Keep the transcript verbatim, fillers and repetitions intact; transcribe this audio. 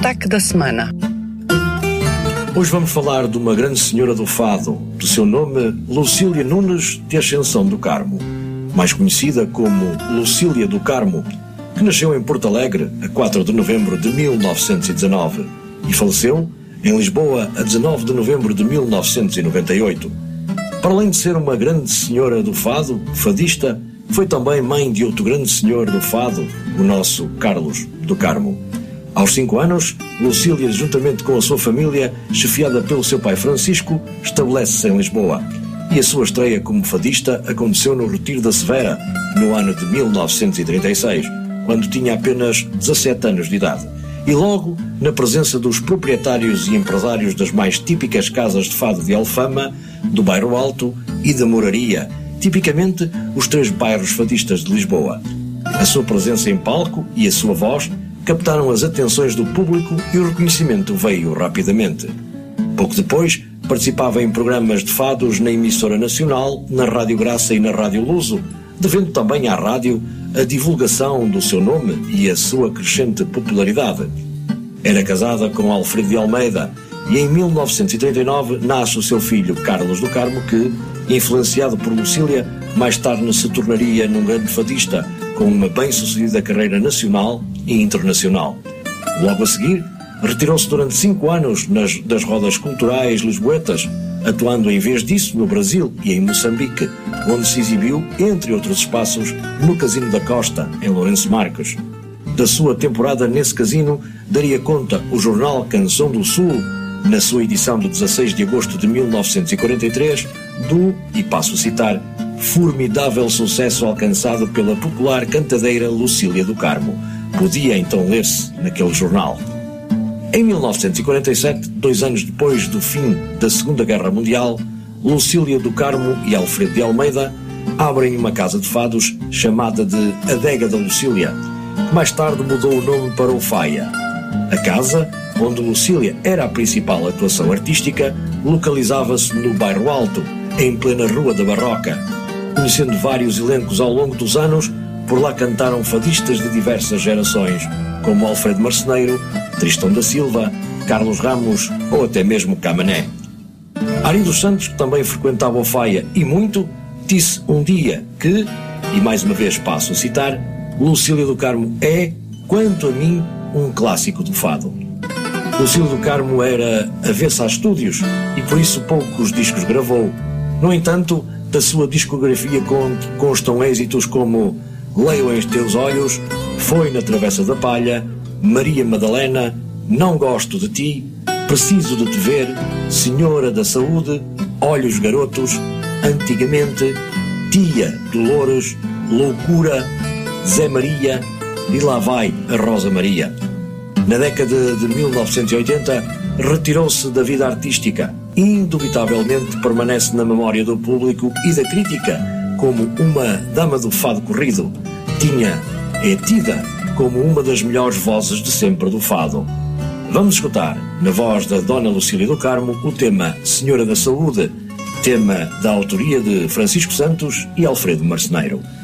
Destaque da semana. Hoje vamos falar de uma grande senhora do fado, do seu nome Lucília Nunes de Ascensão do Carmo, mais conhecida como Lucília do Carmo, que nasceu em Porto Alegre a quatro de novembro de mil novecentos e dezanove e faleceu em Lisboa a dezanove de novembro de mil novecentos e noventa e oito. Para além de ser uma grande senhora do fado, fadista, foi também mãe de outro grande senhor do fado, o nosso Carlos do Carmo. Aos cinco anos, Lucília, juntamente com a sua família, chefiada pelo seu pai Francisco, estabelece-se em Lisboa. E a sua estreia como fadista aconteceu no Retiro da Severa, no ano de mil novecentos e trinta e seis, quando tinha apenas dezassete anos de idade. E logo, na presença dos proprietários e empresários das mais típicas casas de fado de Alfama, do Bairro Alto e da Moraria, tipicamente os três bairros fadistas de Lisboa. A sua presença em palco e a sua voz captaram as atenções do público e o reconhecimento veio rapidamente. Pouco depois, participava em programas de fados na emissora nacional, na Rádio Graça e na Rádio Luso, devendo também à rádio a divulgação do seu nome e a sua crescente popularidade. Era casada com Alfredo de Almeida e em mil novecentos e trinta e nove nasce o seu filho Carlos do Carmo, que, influenciado por Lucília, mais tarde se tornaria num grande fadista, com uma bem-sucedida carreira nacional e internacional. Logo a seguir, retirou-se durante cinco anos nas, das rodas culturais lisboetas, atuando em vez disso no Brasil e em Moçambique, onde se exibiu, entre outros espaços, no Casino da Costa, em Lourenço Marques. Da sua temporada nesse casino, daria conta o jornal Canção do Sul, na sua edição de dezasseis de agosto de mil novecentos e quarenta e três, do, e passo a citar, formidável sucesso alcançado pela popular cantadeira Lucília do Carmo. Podia então ler-se naquele jornal. Em mil novecentos e quarenta e sete, dois anos depois do fim da Segunda Guerra Mundial, Lucília do Carmo e Alfredo de Almeida abrem uma casa de fados chamada de Adega da Lucília. Mais tarde mudou o nome para o Faia. A casa, onde Lucília era a principal atuação artística, localizava-se no Bairro Alto, em plena Rua da Barroca. Conhecendo vários elencos ao longo dos anos, por lá cantaram fadistas de diversas gerações, como Alfredo Marceneiro, Tristão da Silva, Carlos Ramos ou até mesmo Camané. Ari dos Santos, que também frequentava o Faia e muito, disse um dia que, e mais uma vez passo a citar, Lucília do Carmo é, quanto a mim, um clássico do fado. Lucília do Carmo era avessa a estúdios e por isso poucos discos gravou. No entanto, da sua discografia constam êxitos como Leio em Teus Olhos, Foi na Travessa da Palha, Maria Madalena, Não Gosto de Ti, Preciso de Te Ver, Senhora da Saúde, Olhos Garotos, Antigamente, Tia Dolores, Loucura, Zé Maria e lá vai a Rosa Maria. Na década de mil novecentos e oitenta, retirou-se da vida artística. Indubitavelmente permanece na memória do público e da crítica como uma dama do fado corrido. Tinha, é tida como uma das melhores vozes de sempre do fado. Vamos escutar, na voz da Dona Lucília do Carmo, o tema Senhora da Saúde, tema da autoria de Francisco Santos e Alfredo Marceneiro.